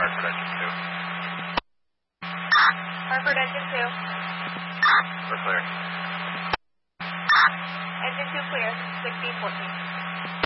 Hartford engine 2. Hartford engine 2. We're clear. Engine 2 clear, 1614.